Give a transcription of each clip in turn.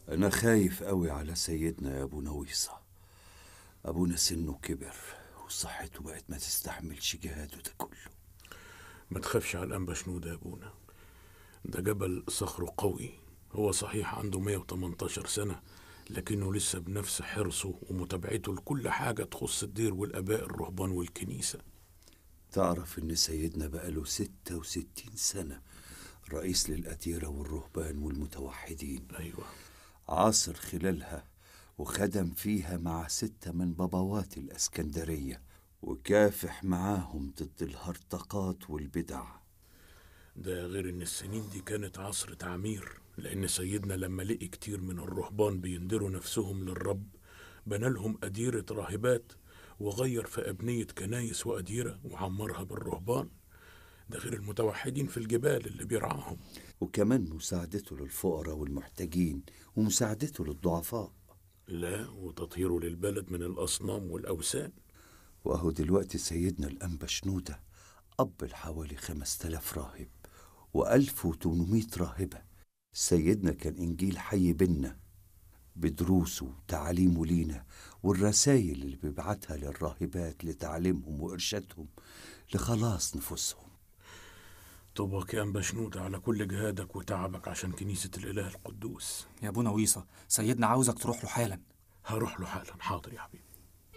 أنا خايف قوي على سيدنا يا أبو نويصة. أبونا سنه كبر وصحته بقت ما تستحملش جهاده ده كله. ما تخافش على الأنبا شنودة يا أبونا، ده جبل صخره قوي. هو صحيح عنده 118 سنة، لكنه لسه بنفس حرصه ومتابعته لكل حاجة تخص الدير والآباء الرهبان والكنيسة. تعرف إن سيدنا بقاله 66 سنة رئيس للأديرة والرهبان والمتوحدين. أيوة. عاصر خلالها وخدم فيها مع 6 من بابوات الأسكندرية، وكافح معاهم ضد الهرطقات والبدع. ده غير إن السنين دي كانت عصر تعمير، لأن سيدنا لما لقي كتير من الرهبان بيندروا نفسهم للرب بنى لهم أديرة راهبات، وغير في أبنية كنايس وأديرة وعمرها بالرهبان. ده غير المتوحدين في الجبال اللي بيرعاهم. وكمان مساعدته للفقراء والمحتاجين ومساعدته للضعفاء. لا، وتطهيره للبلد من الأصنام والأوثان. وأهو دلوقتي سيدنا الأنبا شنودة أب لحوالي 5000 راهب و1800 راهبة. سيدنا كان إنجيل حي بينا بدروسه وتعليمه لينا، والرسائل اللي بيبعتها للراهبات لتعليمهم وإرشادهم لخلاص نفوسهم. طبك يا أنبا شنودة على كل جهادك وتعبك عشان كنيسة الإله القدوس. يا ابونا ويصة، سيدنا عاوزك تروح له حالا. هروح له حالا. حاضر يا حبيبي.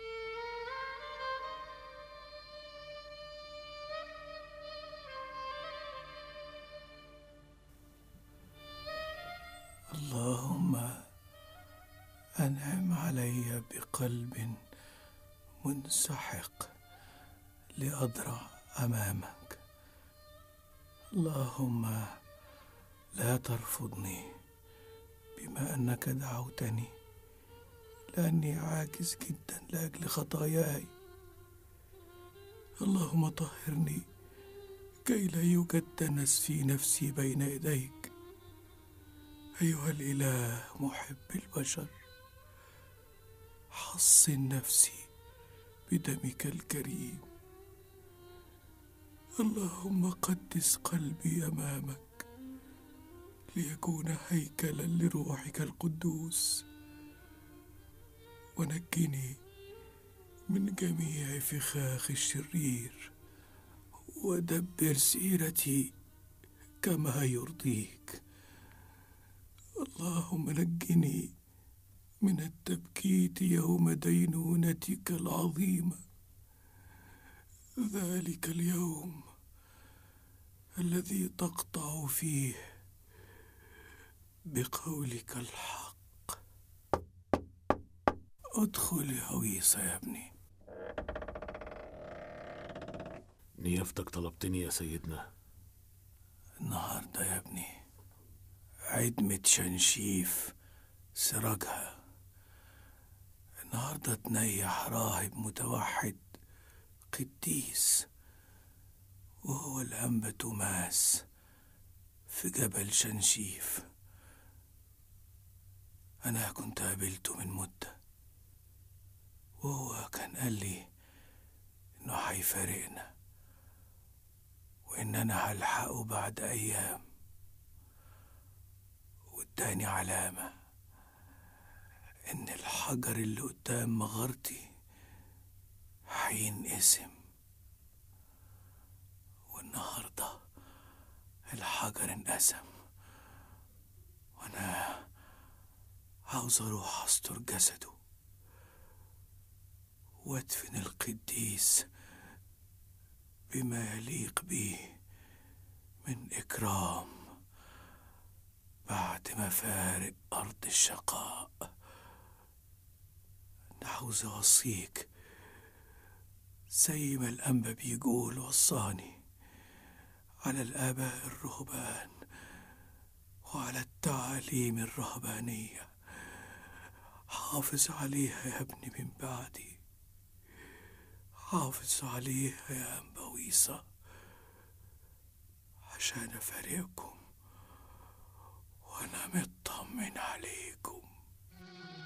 اللهم أنعم علي بقلب منسحق لأضرع أمامك. اللهم لا ترفضني بما أنك دعوتني، لأني عاجز جدا لأجل خطاياي. اللهم طهرني كي لا يوجد دنس في نفسي بين يديك. أيها الإله محب البشر، حصن نفسي بدمك الكريم. اللهم قدس قلبي أمامك ليكون هيكلا لروحك القدوس، ونجني من جميع فخاخ الشرير، ودبر سيرتي كما يرضيك. اللهم نجني من التبكيت يوم دينونتك العظيمة، ذلك اليوم الذي تقطع فيه بقولك الحق. ادخل يا ويصة يا ابني. نيافتك طلبتني يا سيدنا. النهاردة يا ابني عدمة شنشيف سراجها. النهاردة تنيح راهب متوحد قديس، وهو الأنبا توماس في جبل شنشيف. أنا كنت قابلته من مدة، وهو كان قال لي إنه هيفارقنا وإن أنا هلحقه بعد أيام، واداني علامة إن الحجر اللي قدام مغارتي هينقسم. والنهاردة الحجر انقسم، وأنا عاوز أروح أستر جسده وادفن القديس بما يليق به من إكرام بعد ما فارق أرض الشقاء. أنا عاوز أوصيك زي ما الأنبا بيقول وصاني على الآباء الرهبان وعلى التعاليم الرهبانية. حافظ عليها يا ابني من بعدي، حافظ عليها يا أنبا ويصة، عشان أفارقكم وأنا مطمن عليكم.